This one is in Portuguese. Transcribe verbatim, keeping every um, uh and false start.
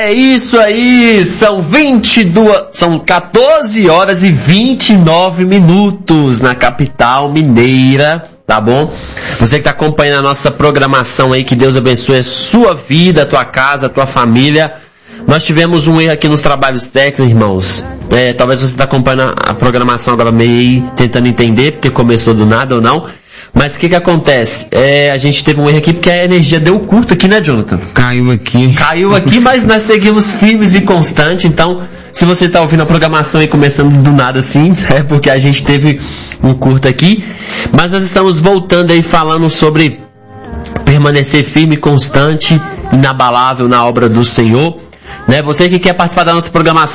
É isso aí, são vinte e duas, são quatorze horas e vinte e nove minutos na capital mineira, tá bom? Você que está acompanhando a nossa programação aí, que Deus abençoe a sua vida, a tua casa, a tua família. Nós tivemos um erro aqui nos trabalhos técnicos, irmãos. É, talvez você está acompanhando a programação agora meio aí, tentando entender, porque começou do nada ou não. Mas o que que acontece? É, a gente teve um erro aqui porque a energia deu curto aqui, né, Jonathan? Caiu aqui. Caiu aqui, mas nós seguimos firmes e constantes. Então, se você está ouvindo a programação e começando do nada assim, é porque a gente teve um curto aqui. Mas nós estamos voltando aí falando sobre permanecer firme, constante, inabalável na obra do Senhor. Né? Você que quer participar da nossa programação,